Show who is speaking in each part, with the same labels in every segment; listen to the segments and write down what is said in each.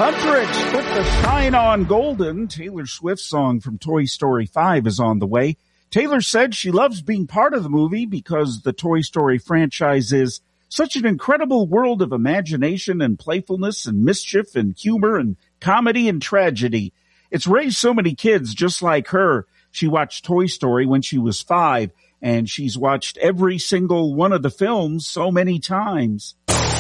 Speaker 1: Huntrich put the shine on Golden. Taylor Swift's song from Toy Story 5 is on the way. Taylor said she loves being part of the movie because the Toy Story franchise is such an incredible world of imagination and playfulness and mischief and humor and comedy and tragedy. It's raised so many kids just like her. She watched Toy Story when she was 5, and she's watched every single one of the films so many times.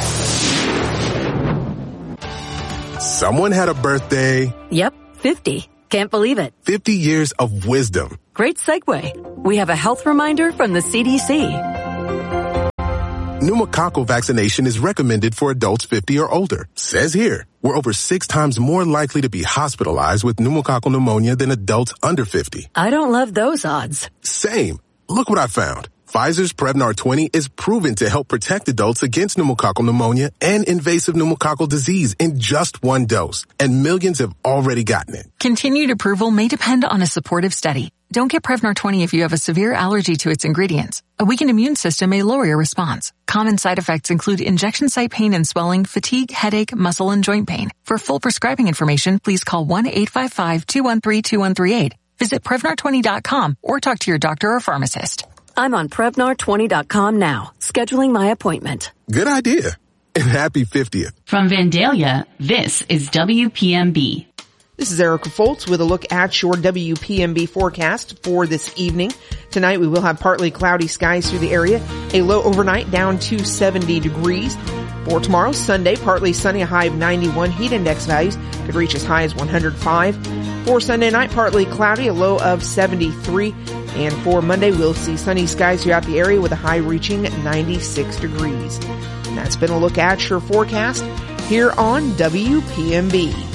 Speaker 2: Someone had a birthday.
Speaker 3: Yep, 50. Can't believe it.
Speaker 2: 50 years of wisdom.
Speaker 3: Great segue. We have a health reminder from the CDC.
Speaker 2: Pneumococcal vaccination is recommended for adults 50 or older. Says here, we're over 6 times more likely to be hospitalized with pneumococcal pneumonia than adults under 50.
Speaker 3: I don't love those odds.
Speaker 2: Same. Look what I found. Pfizer's Prevnar 20 is proven to help protect adults against pneumococcal pneumonia and invasive pneumococcal disease in just 1 dose, and millions have already gotten it.
Speaker 4: Continued approval may depend on a supportive study. Don't get Prevnar 20 if you have a severe allergy to its ingredients. A weakened immune system may lower your response. Common side effects include injection site pain and swelling, fatigue, headache, muscle, and joint pain. For full prescribing information, please call 1-855-213-2138. Visit Prevnar20.com or talk to your doctor or pharmacist.
Speaker 3: I'm on Prevnar20.com now, scheduling my appointment.
Speaker 2: Good idea. And happy 50th.
Speaker 5: From Vandalia, this is WPMB.
Speaker 6: This is Erica Foltz with a look at your WPMB forecast for this evening. Tonight we will have partly cloudy skies through the area, a low overnight down to 70 degrees. For tomorrow, Sunday, partly sunny, a high of 91. Heat index values could reach as high as 105. For Sunday night, partly cloudy, a low of 73. And for Monday, we'll see sunny skies throughout the area with a high reaching 96 degrees. And that's been a look at your forecast here on WPMB.